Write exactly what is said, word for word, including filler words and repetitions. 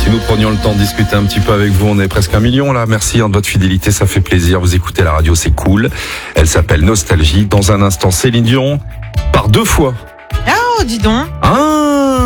Si nous prenions le temps de discuter un petit peu avec vous, on est presque un million là. Merci hein, de votre fidélité, ça fait plaisir. Vous écoutez la radio, c'est cool. Elle s'appelle Nostalgie. Dans un instant, Céline Dion, par deux fois. Oh, dis donc. Ah